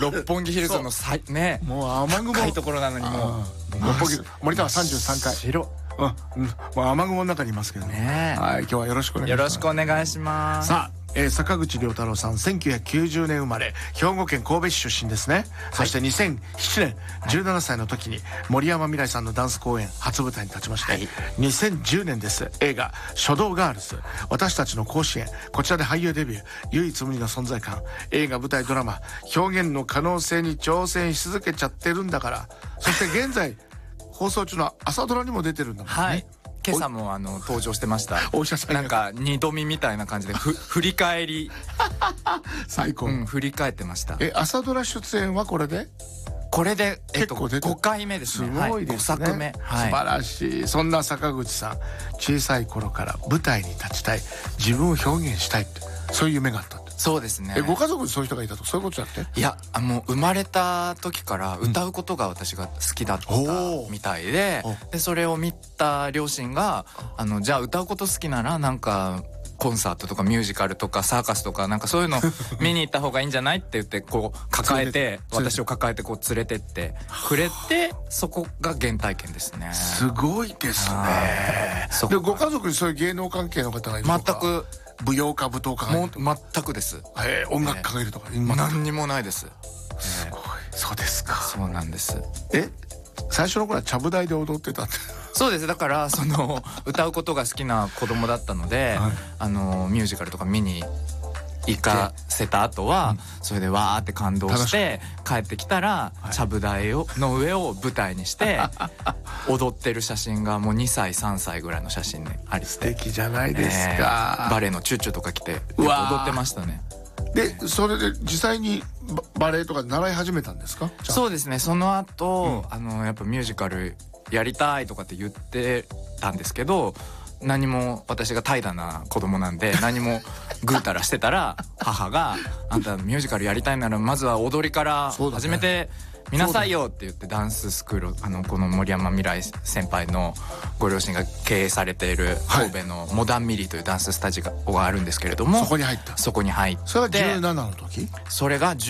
六本木ヒルズのね、 もう雨雲高いところなのにもう六本木森田は33階。 白もう雨雲の中にいますけどね。はい、今日はよろしくお願いします。 よろしくお願いします。 さあ、坂口涼太郎さん1990年生まれ、兵庫県神戸市出身ですね。そして2007年17歳の時に森山未來さんのダンス公演初舞台に立ちまして、2010年です、映画書道ガールズ私たちの甲子園、こちらで俳優デビュー、唯一無二の存在感、映画舞台ドラマ表現の可能性に挑戦し続けちゃってるんだから。そして現在放送中の朝ドラにも出てるんだもんね。 はい、今朝も登場してました。 お医者さんなんか二度見みたいな感じで振り返り最高、 振り返ってました。 朝ドラ出演はこれで結構出て 5回目ですね。 すごいですね、 5作目、 素晴らしい。そんな坂口さん、小さい頃から舞台に立ちたい、自分を表現したいって、そういう夢があったって。 そうですね。 ご家族にそういう人がいたと、そういうことじゃなくて？ いや、もう生まれた時から歌うことが私が好きだったみたいで、それを見た両親がじゃあ歌うこと好きならなんかコンサートとかミュージカルとかサーカスとかなんかそういうの見に行った方がいいんじゃないって言って、こう抱えて私を抱えてこう連れてってくれて、そこが原体験ですね。 すごいですね。でご家族にそういう芸能関係の方がいるとか？全く。舞踊家舞踏家がいるとか？ 全くです。 音楽家がいるとか？ 何にもないです。 すごい。そうですか。 そうなんです。 最初の頃はちゃぶ台で踊ってたって？ そうです。だから歌うことが好きな子供だったので、ミュージカルとか見に行かせた後は、それでわーって感動して帰ってきたら、ちゃぶ台の上を舞台にして踊ってる写真がもう2歳3歳ぐらいの写真であり、 素敵じゃないですか。 バレエのチュッチュとか着て踊ってましたね。 でそれで実際にバレエとか習い始めたんですか？ そうですね。その後、やっぱミュージカルやりたいとかって言ってたんですけど、何も、私が怠惰な子供なんで何もぐうたらしてたら母が「あんたミュージカルやりたいならまずは踊りから始めてみなさいよ」って言って、ダンススクール、この森山未来先輩のご両親が経営されている神戸のモダンミリというダンススタジオがあるんですけれども、 そこに入った。 そこに入って、 それが17の時？ それが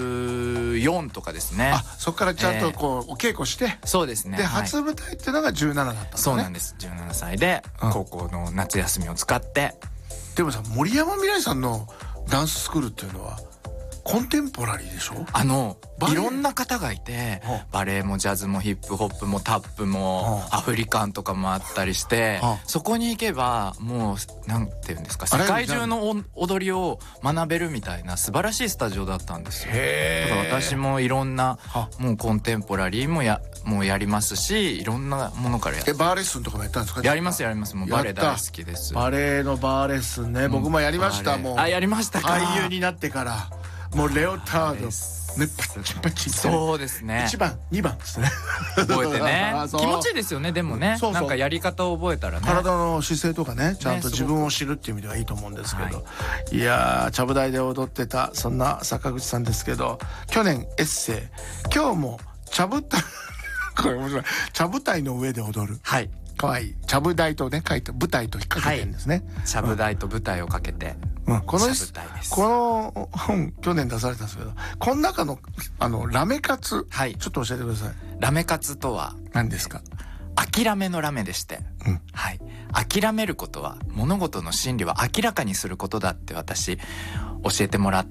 14とかですね。 そこからちゃんとこうお稽古して、 そうですね。 で初舞台っていうのが17だったんですね。 そうなんです。17歳で高校の夏休みを使って。 でもさ、森山未來さんのダンススクールっていうのはコンテンポラリーでしょ？ いろんな方がいて、バレエもジャズもヒップホップもタップもアフリカンとかもあったりして、そこに行けばもうなんていうんですか、世界中の踊りを学べるみたいな素晴らしいスタジオだったんですよ。だから私もいろんなもうコンテンポラリーももうやりますし、いろんなものからバーレッスンとかもやったんですか？ やります。もうバレエ大好きです。 バレエのバーレッスンね、僕もやりました。もうやりましたか。 俳優になってからもうレオタードね、パチパチ。 そうですね。 1番2番ですね。 覚えてね。気持ちいいですよね。でもね、なんかやり方を覚えたらね、 体の姿勢とかね、ちゃんと自分を知るっていう意味ではいいと思うんですけど、いやー、ちゃぶ台で踊ってたそんな坂口さんですけど、去年エッセイ、今日もちゃぶ台これ面白い、ちゃぶ台の上で踊る。はい。かわいい。ちゃぶ台とね書いて舞台と引っ掛けてるんですね。 ちゃぶ台と舞台をかけて。 この本去年出されたんですけど、この中のラメ活、ちょっと教えてください。 ラメ活とは何ですか？ 諦めのラメでして、諦めることは物事の真理は明らかにすることだって私教えてもらって、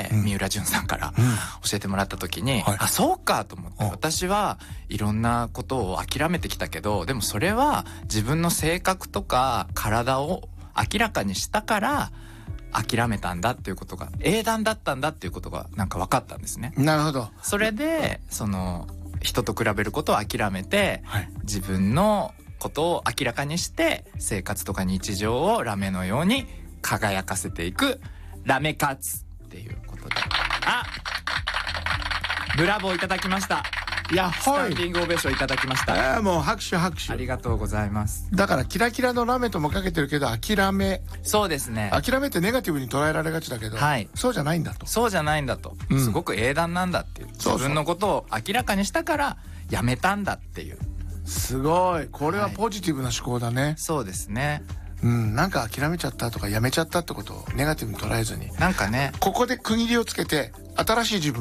三浦淳さんから教えてもらった時に、そうかと思って、私はいろんなことを諦めてきたけど、でもそれは自分の性格とか体を明らかにしたから諦めたんだっていうことが、英断だったんだっていうことがなんか分かったんですね。 なるほど。 それで人と比べることを諦めて、自分のことを明らかにして生活とか日常をラメのように輝かせていくラメ活っていうことで、ブラボーいただきました。スタンディングオベーションいただきました。 もう拍手拍手。 ありがとうございます。 だからキラキラのラメともかけてるけど、諦め。 そうですね。 諦めってネガティブに捉えられがちだけど、そうじゃないんだと。 そうじゃないんだと。すごく英断なんだっていう。自分のことを明らかにしたからやめたんだっていう。 すごい。これはポジティブな思考だね。 そうですね。 なんか諦めちゃったとかやめちゃったってことをネガティブに捉えずに、 なんかね、 ここで区切りをつけて新しい自分